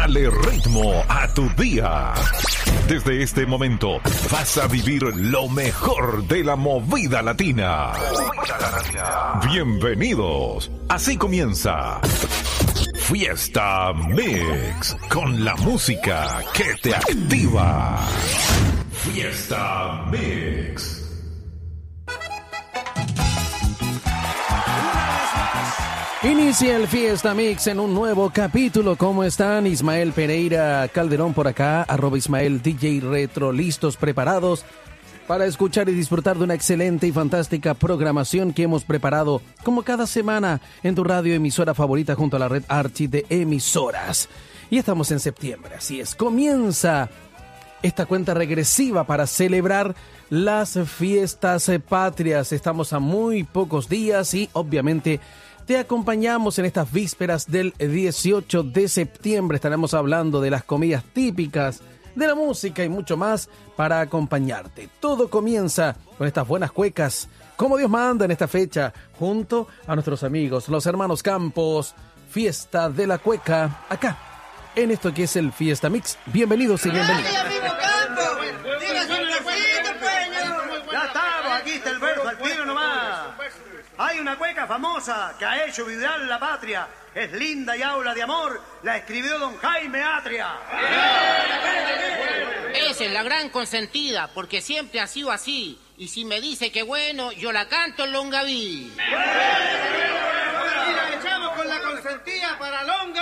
Dale ritmo a tu día. Desde este momento vas a vivir lo mejor de la movida latina. Bienvenidos. Así comienza Fiesta Mix, con la música que te activa. Fiesta Mix. Inicia el Fiesta Mix en un nuevo capítulo. ¿Cómo están? Ismael Pereira Calderón por acá, @Ismael DJ Retro, listos, preparados para escuchar y disfrutar de una excelente y fantástica programación que hemos preparado como cada semana en tu radio emisora favorita junto a la red Archie de emisoras. Y estamos en septiembre, así es, comienza esta cuenta regresiva para celebrar las fiestas patrias. Estamos a muy pocos días y obviamente te acompañamos en estas vísperas del 18 de septiembre. Estaremos hablando de las comidas típicas, de la música y mucho más para acompañarte. Todo comienza con estas buenas cuecas, como Dios manda en esta fecha, junto a nuestros amigos, los hermanos Campos. Fiesta de la cueca, acá, en esto que es el Fiesta Mix. Bienvenidos y bienvenidos. Ya estamos, aquí está el verso al tiro nomás. Hay una cueca famosa que ha hecho vibrar la patria. Es linda y habla de amor. La escribió don Jaime Atria. Esa es la gran consentida, porque siempre ha sido así. Y si me dice que bueno, yo la canto en Longaví. Y la echamos con la consentida para Longaví.